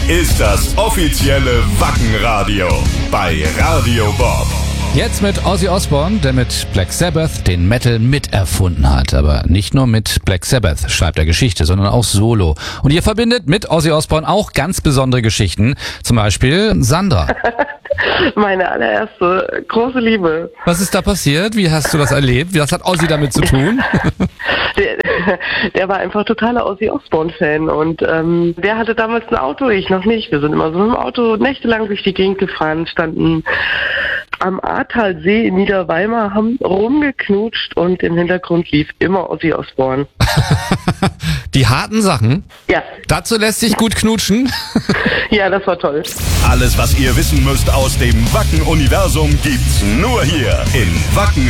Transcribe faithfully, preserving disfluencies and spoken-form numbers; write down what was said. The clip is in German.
ist das offizielle Wacken-Radio bei Radio Bob. Jetzt mit Ozzy Osbourne, der mit Black Sabbath den Metal miterfunden hat. Aber nicht nur mit Black Sabbath schreibt er Geschichte, sondern auch solo. Und ihr verbindet mit Ozzy Osbourne auch ganz besondere Geschichten. Zum Beispiel Sandra. Meine allererste große Liebe. Was ist da passiert? Wie hast du das erlebt? Was hat Ozzy damit zu tun? Der, der war einfach totaler Ozzy Osbourne-Fan und ähm, der hatte damals ein Auto, ich noch nicht. Wir sind immer so mit dem Auto nächtelang durch die Gegend gefahren, standen am Ahrtalsee in Niederweimar, haben rumgeknutscht und im Hintergrund lief immer Ozzy Osbourne. Die harten Sachen? Ja. Dazu lässt sich gut knutschen? Ja, das war toll. Alles, was ihr wissen müsst aus dem Wacken-Universum, gibt's nur hier in Wacken